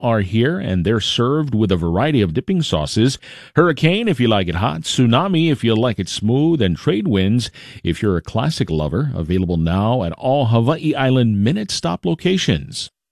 are here, and they're served with a variety of dipping sauces. Hurricane if you like it hot, Tsunami if you like it smooth, and Trade Winds if you're a classic lover. Available now at all Hawaii Island Minute Stop locations.